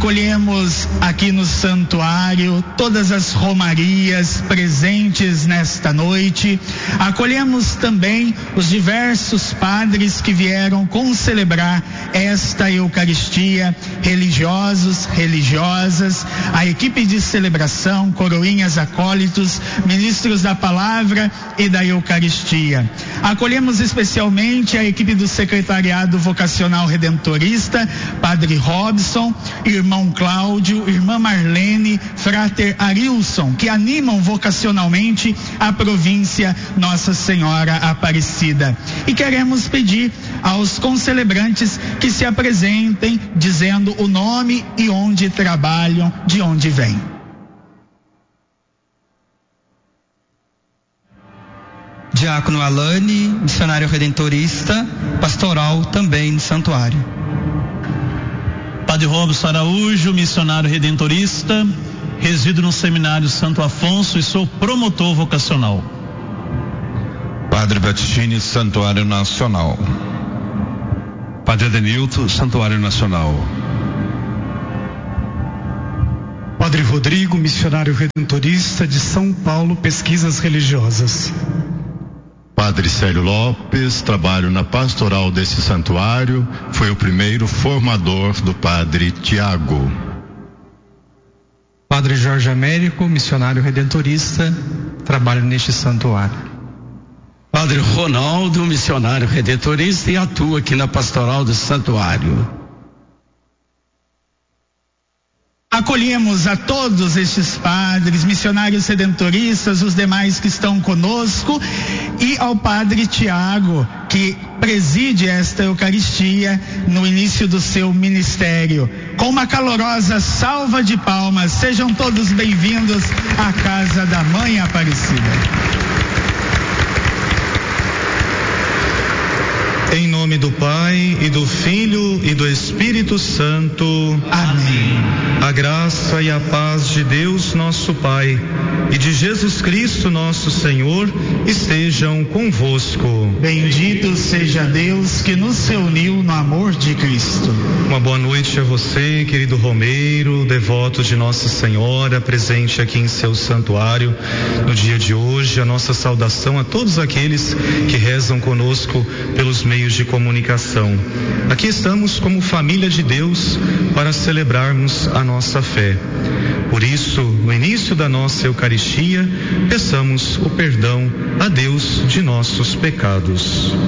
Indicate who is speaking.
Speaker 1: Acolhemos aqui no santuário todas as romarias presentes nesta noite. Acolhemos também os diversos padres que vieram celebrar esta Eucaristia, religiosos, religiosas, a equipe de celebração, coroinhas, acólitos, ministros da palavra e da Eucaristia. Acolhemos especialmente a equipe do Secretariado Vocacional Redentorista, Padre Robson, irmão Cláudio, irmã Marlene, Frater Arilson, que animam vocacionalmente a província Nossa Senhora Aparecida. E queremos pedir aos concelebrantes que se apresentem dizendo o nome e onde trabalham, de onde vêm.
Speaker 2: Diácono Alane, missionário redentorista, pastoral também no santuário.
Speaker 3: Padre Robson Araújo, missionário redentorista, resido no Seminário Santo Afonso e sou promotor vocacional.
Speaker 4: Padre Battistini, Santuário Nacional.
Speaker 5: Padre Adenilton, Santuário Nacional.
Speaker 6: Padre Rodrigo, missionário redentorista de São Paulo, Pesquisas Religiosas.
Speaker 7: Padre Célio Lopes, trabalho na pastoral desse santuário, foi o primeiro formador do Padre Tiago.
Speaker 8: Padre Jorge Américo, missionário redentorista, trabalho neste santuário.
Speaker 9: Padre Ronaldo, missionário redentorista e atua aqui na pastoral do santuário.
Speaker 1: Acolhemos a todos estes padres, missionários redentoristas, os demais que estão conosco, e ao Padre Tiago, que preside esta Eucaristia no início do seu ministério. Com uma calorosa salva de palmas, sejam todos bem-vindos à Casa da Mãe Aparecida.
Speaker 10: Em nome do Pai, e do Filho, e do Espírito Santo.
Speaker 1: Amém.
Speaker 10: A graça e a paz de Deus, nosso Pai, e de Jesus Cristo, nosso Senhor, estejam convosco.
Speaker 1: Bendito seja Deus que nos reuniu no amor de Cristo.
Speaker 10: Uma boa noite a você, querido romeiro, devoto de Nossa Senhora, presente aqui em seu santuário no dia de hoje. A nossa saudação a todos aqueles que rezam conosco pelos meios de comunicação. Aqui estamos como família de Deus para celebrarmos a nossa fé. Por isso, no início da nossa Eucaristia, peçamos o perdão a Deus de nossos pecados.